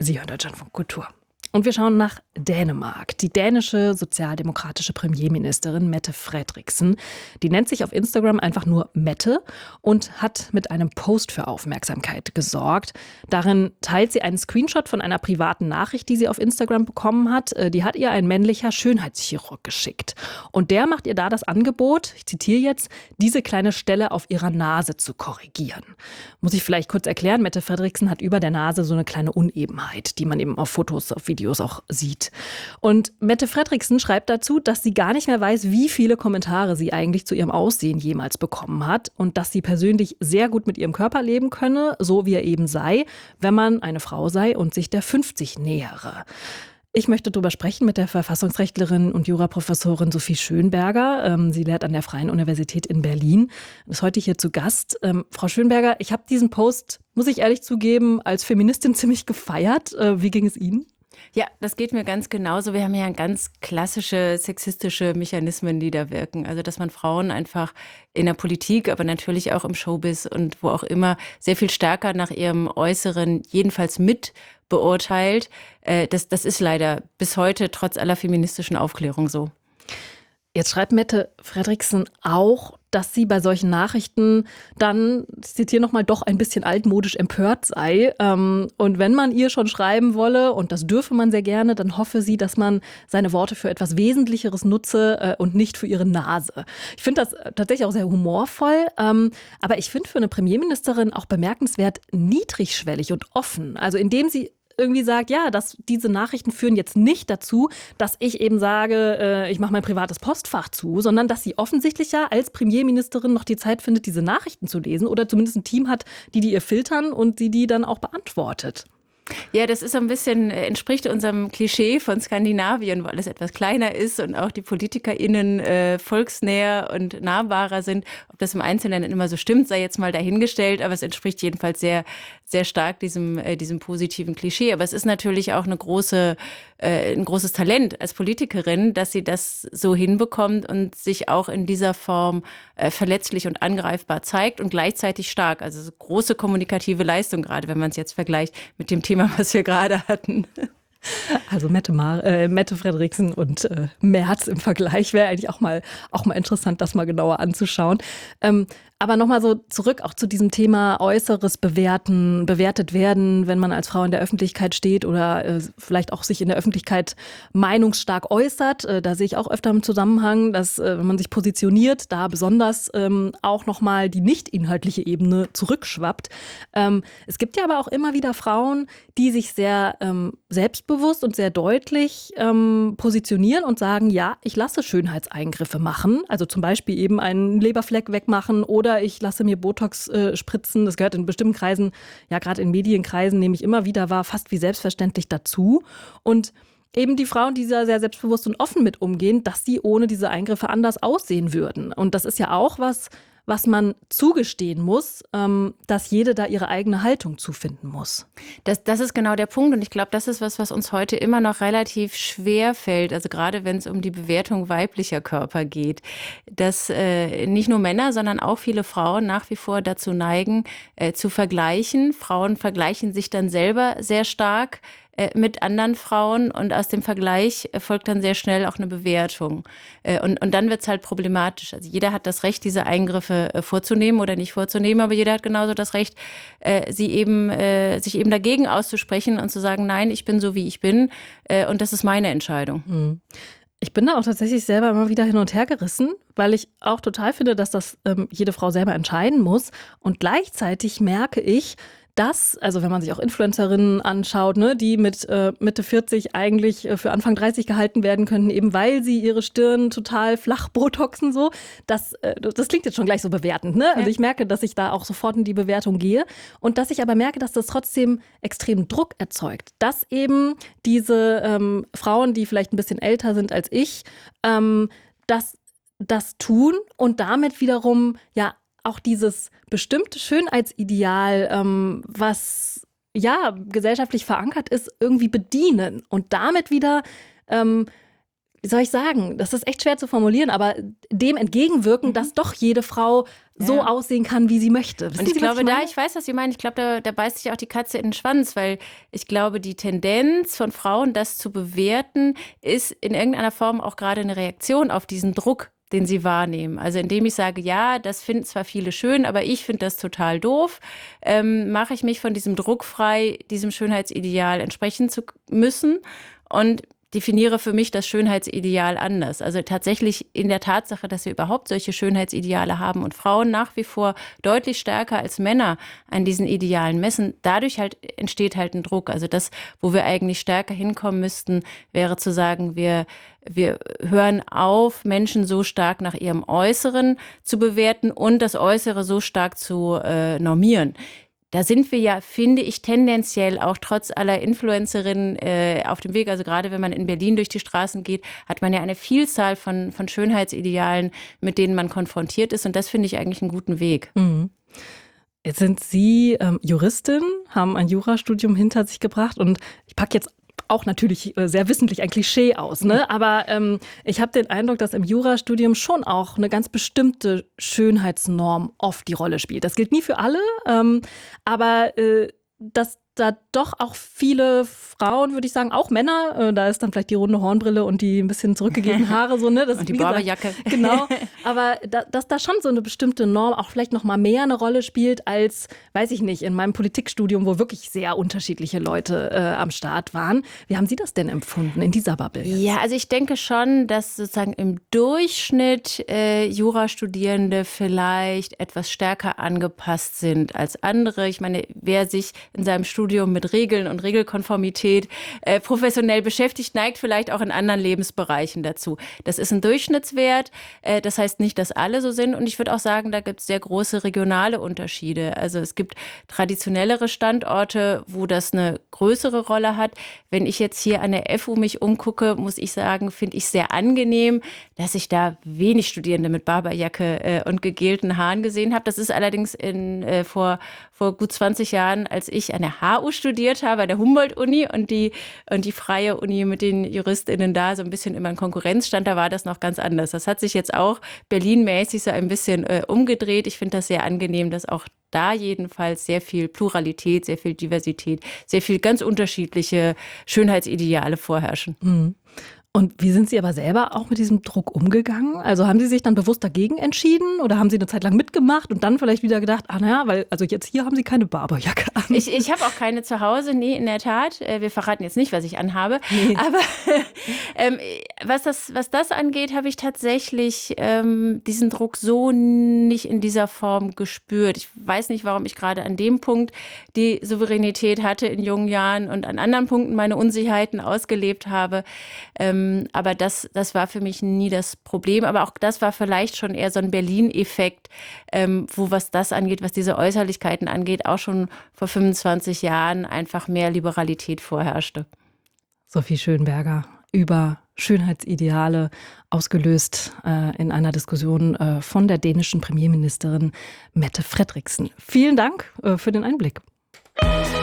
Sie hören Deutschlandfunk Kultur. Und wir schauen nach Dänemark. Die dänische sozialdemokratische Premierministerin Mette Frederiksen, die nennt sich auf Instagram einfach nur Mette und hat mit einem Post für Aufmerksamkeit gesorgt. Darin teilt sie einen Screenshot von einer privaten Nachricht, die sie auf Instagram bekommen hat. Die hat ihr ein männlicher Schönheitschirurg geschickt. Und der macht ihr da das Angebot, ich zitiere jetzt, diese kleine Stelle auf ihrer Nase zu korrigieren. Muss ich vielleicht kurz erklären, Mette Frederiksen hat über der Nase so eine kleine Unebenheit, die man eben auf Fotos, auf Videos auch sieht. Und Mette Frederiksen schreibt dazu, dass sie gar nicht mehr weiß, wie viele Kommentare sie eigentlich zu ihrem Aussehen jemals bekommen hat und dass sie persönlich sehr gut mit ihrem Körper leben könne, so wie er eben sei, wenn man eine Frau sei und sich der 50 nähere. Ich möchte darüber sprechen mit der Verfassungsrechtlerin und Juraprofessorin Sophie Schönberger. Sie lehrt an der Freien Universität in Berlin, ist heute hier zu Gast. Frau Schönberger, ich habe diesen Post, muss ich ehrlich zugeben, als Feministin ziemlich gefeiert. Wie ging es Ihnen? Ja, das geht mir ganz genauso. Wir haben ja ganz klassische sexistische Mechanismen, die da wirken. Also, dass man Frauen einfach in der Politik, aber natürlich auch im Showbiz und wo auch immer sehr viel stärker nach ihrem Äußeren jedenfalls mit beurteilt. Das ist leider bis heute trotz aller feministischen Aufklärung so. Jetzt schreibt Mette Frederiksen auch, dass sie bei solchen Nachrichten dann, ich zitiere nochmal, doch ein bisschen altmodisch empört sei. Und wenn man ihr schon schreiben wolle, und das dürfe man sehr gerne, dann hoffe sie, dass man seine Worte für etwas Wesentlicheres nutze und nicht für ihre Nase. Ich finde das tatsächlich auch sehr humorvoll, aber ich finde für eine Premierministerin auch bemerkenswert niedrigschwellig und offen. Also indem sie irgendwie sagt, ja, dass diese Nachrichten führen jetzt nicht dazu, dass ich eben sage, ich mache mein privates Postfach zu, sondern dass sie offensichtlich ja als Premierministerin noch die Zeit findet, diese Nachrichten zu lesen oder zumindest ein Team hat, die ihr filtern und die dann auch beantwortet. Ja, das ist so ein bisschen, entspricht unserem Klischee von Skandinavien, wo alles etwas kleiner ist und auch die PolitikerInnen volksnäher und nahbarer sind. Ob das im Einzelnen immer so stimmt, sei jetzt mal dahingestellt, aber es entspricht jedenfalls sehr, sehr stark diesem positiven Klischee. Aber es ist natürlich auch ein großes Talent als Politikerin, dass sie das so hinbekommt und sich auch in dieser Form verletzlich und angreifbar zeigt und gleichzeitig stark. Also große kommunikative Leistung, gerade wenn man es jetzt vergleicht mit dem Thema, was wir gerade hatten. Also Mette Frederiksen und Merz im Vergleich wäre eigentlich auch mal interessant, das mal genauer anzuschauen. Aber nochmal so zurück auch zu diesem Thema Äußeres bewertet werden, wenn man als Frau in der Öffentlichkeit steht oder vielleicht auch sich in der Öffentlichkeit meinungsstark äußert. Da sehe ich auch öfter im Zusammenhang, dass wenn man sich positioniert, da besonders auch nochmal die nicht inhaltliche Ebene zurückschwappt. Es gibt ja aber auch immer wieder Frauen, die sich sehr selbstbewusst und sehr deutlich positionieren und sagen, ja, ich lasse Schönheitseingriffe machen, also zum Beispiel eben einen Leberfleck wegmachen oder ich lasse mir Botox spritzen. Das gehört in bestimmten Kreisen, ja gerade in Medienkreisen nehme ich immer wieder wahr, fast wie selbstverständlich dazu. Und eben die Frauen, die da sehr selbstbewusst und offen mit umgehen, dass sie ohne diese Eingriffe anders aussehen würden. Und das ist ja auch was man zugestehen muss, dass jede da ihre eigene Haltung zufinden muss. Das ist genau der Punkt und ich glaube, das ist was uns heute immer noch relativ schwer fällt, also gerade wenn es um die Bewertung weiblicher Körper geht, dass nicht nur Männer, sondern auch viele Frauen nach wie vor dazu neigen, zu vergleichen. Frauen vergleichen sich dann selber sehr stark mit anderen Frauen und aus dem Vergleich folgt dann sehr schnell auch eine Bewertung. Und dann wird es halt problematisch. Also jeder hat das Recht, diese Eingriffe vorzunehmen oder nicht vorzunehmen, aber jeder hat genauso das Recht, sich eben dagegen auszusprechen und zu sagen, nein, ich bin so, wie ich bin und das ist meine Entscheidung. Ich bin da auch tatsächlich selber immer wieder hin und her gerissen, weil ich auch total finde, dass das jede Frau selber entscheiden muss. Und gleichzeitig merke ich, dass, also wenn man sich auch Influencerinnen anschaut, ne, die mit Mitte 40 eigentlich für Anfang 30 gehalten werden könnten, eben weil sie ihre Stirn total flach botoxen so, das klingt jetzt schon gleich so bewertend, ne? Also ich merke, dass ich da auch sofort in die Bewertung gehe und dass ich aber merke, dass das trotzdem extrem Druck erzeugt, dass eben diese Frauen, die vielleicht ein bisschen älter sind als ich, das tun und damit wiederum ja auch dieses bestimmte Schönheitsideal, was ja gesellschaftlich verankert ist, irgendwie bedienen und damit wieder, wie soll ich sagen, das ist echt schwer zu formulieren, aber dem entgegenwirken, dass doch jede Frau so aussehen kann, wie sie möchte. Und ich glaube, ich weiß, was Sie meinen, ich glaube, da beißt sich auch die Katze in den Schwanz, weil ich glaube, die Tendenz von Frauen, das zu bewerten, ist in irgendeiner Form auch gerade eine Reaktion auf diesen Druck, den sie wahrnehmen. Also indem ich sage, ja, das finden zwar viele schön, aber ich finde das total doof, mache ich mich von diesem Druck frei, diesem Schönheitsideal entsprechen zu müssen und definiere für mich das Schönheitsideal anders. Also tatsächlich in der Tatsache, dass wir überhaupt solche Schönheitsideale haben und Frauen nach wie vor deutlich stärker als Männer an diesen Idealen messen, dadurch halt entsteht halt ein Druck. Also das, wo wir eigentlich stärker hinkommen müssten, wäre zu sagen, wir hören auf, Menschen so stark nach ihrem Äußeren zu bewerten und das Äußere so stark zu normieren. Da sind wir ja, finde ich, tendenziell auch trotz aller Influencerinnen auf dem Weg. Also gerade wenn man in Berlin durch die Straßen geht, hat man ja eine Vielzahl von Schönheitsidealen, mit denen man konfrontiert ist. Und das finde ich eigentlich einen guten Weg. Mhm. Jetzt sind Sie Juristin, haben ein Jurastudium hinter sich gebracht und ich packe jetzt auch natürlich sehr wissentlich ein Klischee aus, ne? Aber ich habe den Eindruck, dass im Jurastudium schon auch eine ganz bestimmte Schönheitsnorm oft die Rolle spielt. Das gilt nie für alle, aber dass da doch auch viele Frauen, würde ich sagen, auch Männer, da ist dann vielleicht die runde Hornbrille und die ein bisschen zurückgegebenen Haare so, ne? Das und die Barberjacke. Genau, aber dass da schon so eine bestimmte Norm auch vielleicht noch mal mehr eine Rolle spielt als, weiß ich nicht, in meinem Politikstudium, wo wirklich sehr unterschiedliche Leute am Start waren. Wie haben Sie das denn empfunden in dieser Bubble? Ja, also ich denke schon, dass sozusagen im Durchschnitt Jurastudierende vielleicht etwas stärker angepasst sind als andere. Ich meine, wer sich in seinem Studium mit Regeln und Regelkonformität professionell beschäftigt, neigt vielleicht auch in anderen Lebensbereichen dazu. Das ist ein Durchschnittswert. Das heißt nicht, dass alle so sind. Und ich würde auch sagen, da gibt es sehr große regionale Unterschiede. Also es gibt traditionellere Standorte, wo das eine größere Rolle hat. Wenn ich jetzt hier an der FU mich umgucke, muss ich sagen, finde ich sehr angenehm, dass ich da wenig Studierende mit Barberjacke und gegelten Haaren gesehen habe. Das ist allerdings vor gut 20 Jahren, als ich an der HU studiert habe, an der Humboldt-Uni und die freie Uni mit den JuristInnen da so ein bisschen immer in Konkurrenz stand, da war das noch ganz anders. Das hat sich jetzt auch Berlin-mäßig so ein bisschen umgedreht. Ich finde das sehr angenehm, dass auch da jedenfalls sehr viel Pluralität, sehr viel Diversität, sehr viel ganz unterschiedliche Schönheitsideale vorherrschen. Mhm. Und wie sind Sie aber selber auch mit diesem Druck umgegangen? Also haben Sie sich dann bewusst dagegen entschieden oder haben Sie eine Zeit lang mitgemacht und dann vielleicht wieder gedacht, weil also jetzt hier haben Sie keine Barberjacke an? Ich habe auch keine zu Hause, nee, in der Tat. Wir verraten jetzt nicht, was ich anhabe. Nee. Aber was das angeht, habe ich tatsächlich diesen Druck so nicht in dieser Form gespürt. Ich weiß nicht, warum ich gerade an dem Punkt die Souveränität hatte in jungen Jahren und an anderen Punkten meine Unsicherheiten ausgelebt habe. Aber das war für mich nie das Problem. Aber auch das war vielleicht schon eher so ein Berlin-Effekt, wo was das angeht, was diese Äußerlichkeiten angeht, auch schon vor 25 Jahren einfach mehr Liberalität vorherrschte. Sophie Schönberger über Schönheitsideale, ausgelöst in einer Diskussion von der dänischen Premierministerin Mette Frederiksen. Vielen Dank für den Einblick.